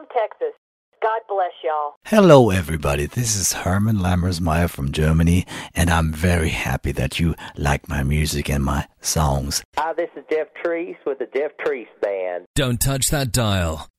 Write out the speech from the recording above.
Texas. God bless y'all. Hello, everybody. This is Herman Lammersmeyer from Germany, and I'm very happy that you like my music and my songs. Hi, this is Jeff Treese with the Jeff Treese Band. Don't touch that dial.